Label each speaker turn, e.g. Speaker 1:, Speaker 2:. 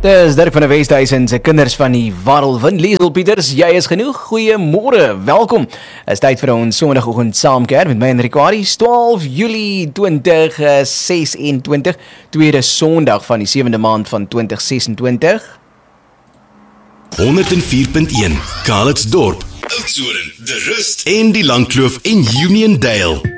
Speaker 1: Dis Dirk van der Westhuizen se kinders van die Warrelwind. Liesel Pieters, jy is genoeg. Goeiemôre, welkom. Is tyd vir ons Sondagoggend saamkuier met my en Ricardie. 12 Julie 2026, tweede Sondag van die 7de maand van 2026.
Speaker 2: 104.1 Calitzdorp, Oudtshoorn, De Rust en die Langkloof en Uniondale.